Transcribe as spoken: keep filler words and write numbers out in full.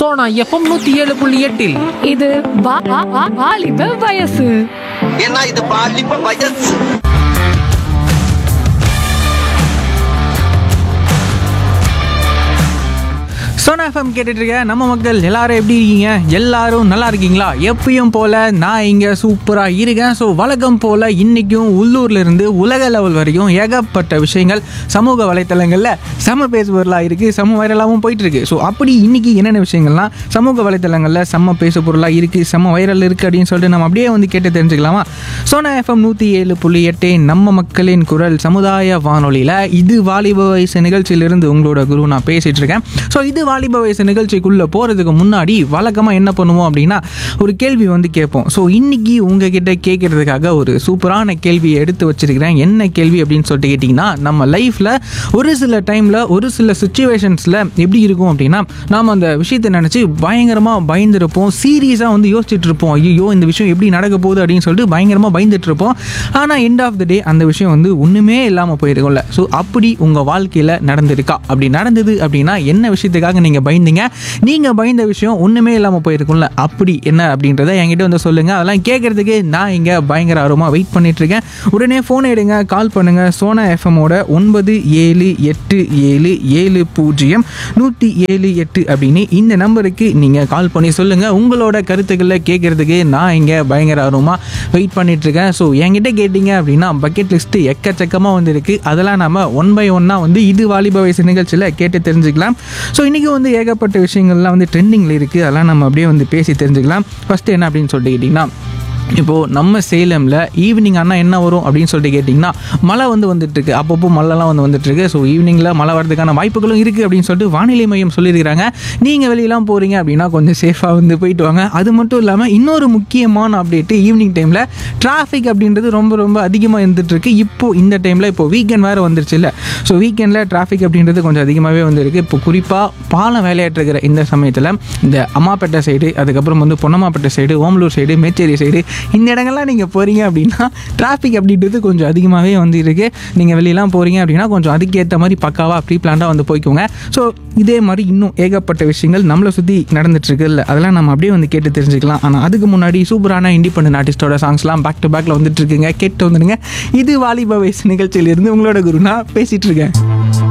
Sona FM நூத்தி ஏழு புள்ளி எட்டில் இது வா- வா- வா- வாலிப வயசு. ஏன்னா இது பாலிப்ப வயசு. சோனா எஃப்எம் கேட்டுட்டு இருக்க நம்ம மக்கள் எல்லாரும் எப்படி இருக்கீங்க? எல்லாரும் நல்லா இருக்கீங்களா? எப்பயும் போல நான் இங்கே சூப்பராக இருக்கேன். ஸோ வழக்கம் போல் இன்றைக்கும் உள்ளூர்ல இருந்து உலக லெவல் வரைக்கும் ஏகப்பட்ட விஷயங்கள் சமூக வலைத்தளங்களில் செம்ம பேசுபொருளாக இருக்குது, செம்ம வைரலாகவும் போயிட்டு இருக்கு. ஸோ அப்படி இன்னைக்கு என்னென்ன விஷயங்கள்லாம் சமூக வலைத்தளங்களில் செம்ம பேசு பொருளாக இருக்குது, செம்ம வைரல் இருக்குது அப்படின்னு சொல்லிட்டு நம்ம அப்படியே வந்து கேட்டு தெரிஞ்சுக்கலாமா? சோனா எஃப்எம் நூற்றி ஏழு புள்ளி எட்டு நம்ம மக்களின் குரல் சமுதாய வானொலியில் இது வாலிப வயசு நிகழ்ச்சியிலிருந்து உங்களோட குரு நான் பேசிகிட்டு இருக்கேன். ஸோ இது வாலிப வயசு நிகழ்ச்சிக்குள்ளே போகிறதுக்கு முன்னாடி வழக்கமாக என்ன பண்ணுவோம் அப்படின்னா ஒரு கேள்வி வந்து கேட்போம். ஸோ இன்னைக்கு உங்ககிட்ட கேட்கறதுக்காக ஒரு சூப்பரான கேள்வியை எடுத்து வச்சிருக்கிறேன். என்ன கேள்வி அப்படின்னு சொல்லிட்டு கேட்டிங்கன்னா, நம்ம லைஃப்பில் ஒரு சில டைமில் ஒரு சில சுச்சுவேஷன்ஸில் எப்படி இருக்கும் அப்படின்னா, நாம் அந்த விஷயத்தை நினச்சி பயங்கரமாக பயந்துருப்போம், சீரியஸாக வந்து யோசிச்சுட்டு இருப்போம். ஐயோ இந்த விஷயம் எப்படி நடக்க போகுது அப்படின்னு சொல்லிட்டு பயங்கரமாக பயந்துட்டு இருப்போம். ஆனால் எண்ட் ஆஃப் த டே அந்த விஷயம் வந்து ஒன்றுமே இல்லாமல் போயிருக்கும்ல. ஸோ அப்படி உங்கள் வாழ்க்கையில் நடந்திருக்கா? அப்படி நடந்தது அப்படின்னா என்ன விஷயத்துக்காக நீங்கள் பயந்தீங்க? நீங்கள் பயந்த விஷயம் ஒன்றுமே இல்லாமல் போயிருக்கும்ல, அப்படி என்ன அப்படின்றத என்கிட்ட வந்து சொல்லுங்கள். அதெல்லாம் கேட்குறதுக்கு நான் இங்கே பயங்கர ஆர்வமாக வெயிட் பண்ணிகிட்ருக்கேன். உடனே ஃபோன் எடுங்க, கால் பண்ணுங்கள். சோனா எஃப்எம்மோட ஒன்பது ஏழு எட்டு ஏழு ஏழு பூஜ்ஜியம் நூற்றி ஏழு எட்டு அப்படின்னு இந்த நம்பருக்கு நீங்கள் கால் பண்ணி சொல்லுங்கள். உங்களோட கருத்துக்களை கேட்குறதுக்கு நான் இங்கே பயங்கர ஆர்வமாக வெயிட் பண்ணிகிட்ருக்கேன். ஸோ என்கிட்ட கேட்டிங்க அப்படின்னா பக்கெட் லிஸ்ட்டு எக்கச்சக்கமாக வந்து இருக்குது. அதெல்லாம் நம்ம ஒன் பை ஒன்னாக வந்து இது வாலிப வயசு நிகழ்ச்சியில் கேட்டு தெரிஞ்சுக்கலாம். ஸோ இன்றைக்கி வந்து ஏகப்பட்ட விஷயங்கள்லாம் வந்து ட்ரெண்டிங்கில் இருக்குது. அதெல்லாம் நம்ம அப்படியே வந்து பேசி தெரிஞ்சுக்கலாம். ஃபஸ்ட்டு என்ன அப்படின்னு சொல்லிட்டு கேட்டிங்கன்னா, இப்போது நம்ம சேலமில் ஈவினிங் ஆனால் என்ன வரும் அப்படின்னு சொல்லிட்டு கேட்டிங்கன்னா, மழை வந்து வந்துட்டுருக்கு. அப்பப்போ மழைலாம் வந்து வந்துட்டுருக்கு. ஸோ ஈவினிங்கில் மழை வரதுக்கான வாய்ப்புகளும் இருக்குது அப்படின்னு சொல்லிட்டு வானிலை மையம் சொல்லியிருக்கிறாங்க. நீங்கள் வெளியெல்லாம் போகிறீங்க அப்படின்னா கொஞ்சம் சேஃபாக வந்து போயிட்டு வாங்க. அது மட்டும் இல்லாமல் இன்னொரு முக்கியமான அப்டேட்டு, ஈவினிங் டைமில் டிராஃபிக் அப்படின்றது ரொம்ப ரொம்ப அதிகமாக இருந்துகிட்ருக்கு. இப்போது இந்த டைமில் இப்போது வீக்கெண்ட் வேறு வந்துருச்சு இல்லை? ஸோ வீக்கெண்டில் டிராஃபிக் அப்படின்றது கொஞ்சம் அதிகமாகவே வந்துருக்கு. இப்போ குறிப்பாக பாலம் வேலையாட்டுருக்கிற இந்த சமயத்தில் இந்த அம்மாப்பேட்டை சைடு, அதுக்கப்புறம் வந்து Ponnammapettai side, Omalur side, Mecheri side, இந்த இடங்கள்லாம் நீங்கள் போகிறீங்க அப்படின்னா டிராஃபிக் அப்படின்றது கொஞ்சம் அதிகமாகவே வந்து இருக்குது. நீங்கள் வெளியெல்லாம் போகிறீங்க அப்படின்னா கொஞ்சம் அதுக்கேற்ற மாதிரி பக்காவாக ப்ரீ பிளான்டாக வந்து போய்க்கோங்க. ஸோ இதே மாதிரி இன்னும் ஏகப்பட்ட விஷயங்கள் நம்மளை சுற்றி நடந்துட்டுருக்கு இல்லை? அதெல்லாம் நம்ம அப்படியே வந்து கேட்டு தெரிஞ்சுக்கலாம். ஆனால் அதுக்கு முன்னாடி சூப்பரான இண்டிபெண்டன்ட் ஆர்டிஸ்டோட சாங்ஸ்லாம் பேக் டு பேக்கில் வந்துட்டுருக்குங்க. கேட்டு வந்துடுங்க. இது வாலிப வயசு நிகழ்ச்சியிலிருந்து உங்களோட குரு நான் பேசிகிட்டு இருக்கேன்.